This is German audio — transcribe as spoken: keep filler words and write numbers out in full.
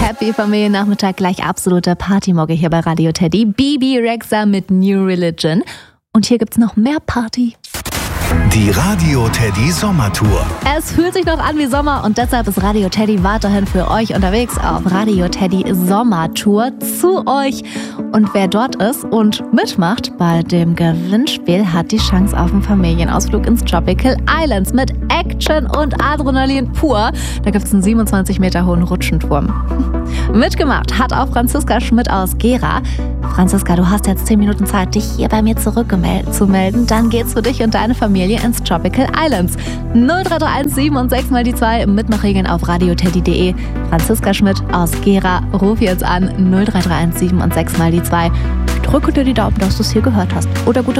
Happy Familiennachmittag, gleich absolute Partymogge hier bei Radio Teddy. Bebe Rexha mit New Religion. Und hier gibt's noch mehr Party. Die Radio Teddy Sommertour. Es fühlt sich noch an wie Sommer und deshalb ist Radio Teddy weiterhin für euch unterwegs auf Radio Teddy Sommertour zu euch. Und wer dort ist und mitmacht bei dem Gewinnspiel, hat die Chance auf einen Familienausflug ins Tropical Islands mit Action und Adrenalin pur. Da gibt's einen siebenundzwanzig Meter hohen Rutschenturm. Mitgemacht hat auch Franziska Schmidt aus Gera. Franziska, du hast jetzt zehn Minuten Zeit, dich hier bei mir zurückzumelden. Dann geht's für dich und deine Familie ins Tropical Islands. null drei drei eins sieben und sechs mal die zwei. Mitmachregeln auf radioteddy punkt de. Franziska Schmidt aus Gera, ruf jetzt an null drei drei eins sieben und sechs mal die zwei. Ich drücke dir die Daumen, dass du es hier gehört hast. Oder gute